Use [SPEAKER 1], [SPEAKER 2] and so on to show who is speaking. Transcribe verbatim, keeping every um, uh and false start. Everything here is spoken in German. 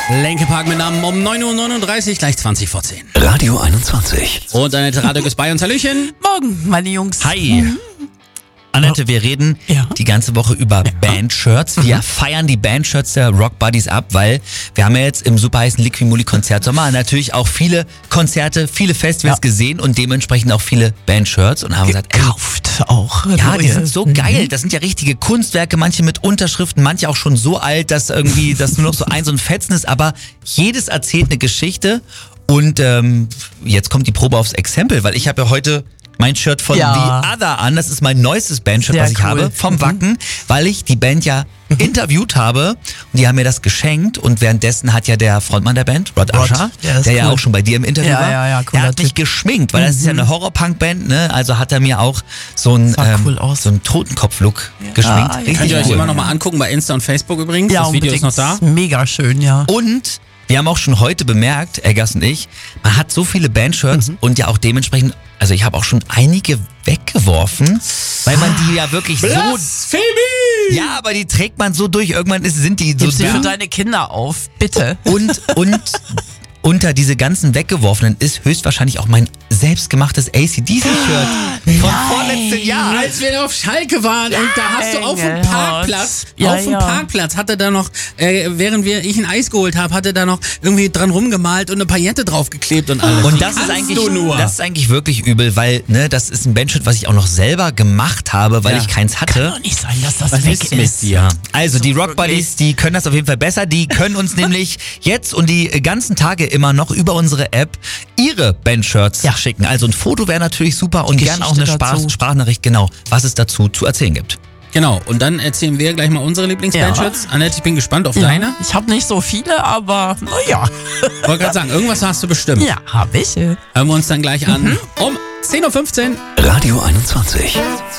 [SPEAKER 1] Linkin Park mit Namen um neun Uhr neununddreißig, gleich zwanzig vor zehn.
[SPEAKER 2] Radio einundzwanzig.
[SPEAKER 1] Und Annette Radio ist bei uns. Hallöchen.
[SPEAKER 3] Morgen, meine Jungs.
[SPEAKER 4] Hi. Mhm. Annette, wir reden
[SPEAKER 3] Ja.
[SPEAKER 4] die ganze Woche über
[SPEAKER 3] Ja.
[SPEAKER 4] Bandshirts. Wir mhm. feiern die Bandshirts der Rock Buddies ab, weil wir haben ja jetzt im super heißen Liquimulli Konzertsommer natürlich auch viele Konzerte, viele Festivals
[SPEAKER 3] Ja.
[SPEAKER 4] gesehen und dementsprechend auch viele Bandshirts und haben gesagt, ey,
[SPEAKER 3] Gekauft auch.
[SPEAKER 4] ja, die
[SPEAKER 3] neue.
[SPEAKER 4] sind so
[SPEAKER 3] Mhm.
[SPEAKER 4] geil. Das sind ja richtige Kunstwerke, manche mit Unterschriften, manche auch schon so alt, dass irgendwie das nur noch so ein so ein Fetzen ist. Aber jedes erzählt eine Geschichte. Und ähm, jetzt kommt die Probe aufs Exempel, weil ich habe ja heute mein Shirt von
[SPEAKER 3] Ja.
[SPEAKER 4] The Other an. Das ist mein neuestes Bandshirt,
[SPEAKER 3] Sehr
[SPEAKER 4] was ich
[SPEAKER 3] cool.
[SPEAKER 4] habe, vom
[SPEAKER 3] Mhm.
[SPEAKER 4] Wacken, weil ich die Band ja interviewt habe und die haben mir das geschenkt und währenddessen hat ja der Frontmann der Band, Rod
[SPEAKER 3] Rod,
[SPEAKER 4] Usher,
[SPEAKER 3] der ist
[SPEAKER 4] der ja
[SPEAKER 3] cool.
[SPEAKER 4] auch schon bei dir im Interview
[SPEAKER 3] Ja,
[SPEAKER 4] war,
[SPEAKER 3] ja, ja,
[SPEAKER 4] der
[SPEAKER 3] cooler
[SPEAKER 4] hat mich
[SPEAKER 3] Typ.
[SPEAKER 4] geschminkt, weil das ist ja eine Horrorpunk-Band, ne? Also hat er mir auch so einen,
[SPEAKER 3] Sah cool
[SPEAKER 4] ähm,
[SPEAKER 3] aus.
[SPEAKER 4] so einen Totenkopf-Look geschminkt.
[SPEAKER 3] ja.
[SPEAKER 4] Richtig
[SPEAKER 1] Könnt ihr euch
[SPEAKER 4] cool.
[SPEAKER 1] immer noch mal angucken bei Insta und Facebook übrigens.
[SPEAKER 3] Ja,
[SPEAKER 1] das Video ist noch
[SPEAKER 3] unbedingt.
[SPEAKER 1] da.
[SPEAKER 3] Mega schön, ja.
[SPEAKER 4] Und wir haben auch schon heute bemerkt, Eggers und ich, man hat so viele Bandshirts
[SPEAKER 3] Mhm.
[SPEAKER 4] und ja auch dementsprechend, also ich habe auch schon einige weggeworfen, weil man die ja wirklich so...
[SPEAKER 1] Blasphemie!
[SPEAKER 4] Ja, aber die trägt man so durch, irgendwann ist, sind die so
[SPEAKER 3] Gib sie für
[SPEAKER 4] dünn.
[SPEAKER 3] deine Kinder auf, bitte.
[SPEAKER 4] Und, und unter diese ganzen weggeworfenen ist höchstwahrscheinlich auch mein selbstgemachtes A C D C-Shirt von vorletzten Jahr.
[SPEAKER 1] Als wir auf Schalke waren und da hast du auf dem
[SPEAKER 3] Engelhardt.
[SPEAKER 1] Parkplatz,
[SPEAKER 3] Ja,
[SPEAKER 1] auf dem
[SPEAKER 3] ja.
[SPEAKER 1] Parkplatz hatte da noch, äh, während wir ich ein Eis geholt habe, hatte da noch irgendwie dran rumgemalt und eine Paillette draufgeklebt und alles.
[SPEAKER 4] Und
[SPEAKER 1] Wie
[SPEAKER 4] das ist
[SPEAKER 1] kannst
[SPEAKER 4] eigentlich,
[SPEAKER 1] du nur?
[SPEAKER 4] das ist eigentlich wirklich übel, weil ne, das ist ein Bandshirt, was ich auch noch selber gemacht habe, weil
[SPEAKER 1] Ja.
[SPEAKER 4] ich keins hatte.
[SPEAKER 3] Kann doch nicht sein, dass das
[SPEAKER 1] Was
[SPEAKER 3] weg
[SPEAKER 1] ist mit
[SPEAKER 3] ist.
[SPEAKER 1] dir?
[SPEAKER 4] Also die Rock
[SPEAKER 3] wirklich.
[SPEAKER 4] Buddies, die können das auf jeden Fall besser. Die können uns nämlich jetzt und die ganzen Tage immer noch über unsere App ihre Bandshirts
[SPEAKER 3] Ja.
[SPEAKER 4] schicken. Also ein Foto wäre natürlich super und
[SPEAKER 3] Die
[SPEAKER 4] gerne auch eine
[SPEAKER 3] Geschichte
[SPEAKER 4] Sprach
[SPEAKER 3] dazu.
[SPEAKER 4] Sprachnachricht, genau, was es dazu zu erzählen gibt.
[SPEAKER 1] Genau, und dann erzählen wir gleich mal unsere Lieblingsbandshirts. Annette, ich bin gespannt auf
[SPEAKER 3] Ja.
[SPEAKER 1] deine.
[SPEAKER 3] Ich habe nicht so viele, aber naja.
[SPEAKER 1] Wollte gerade sagen, irgendwas hast du bestimmt.
[SPEAKER 3] Ja, habe ich.
[SPEAKER 1] Hören wir uns dann gleich an um zehn Uhr fünfzehn.
[SPEAKER 2] Radio einundzwanzig.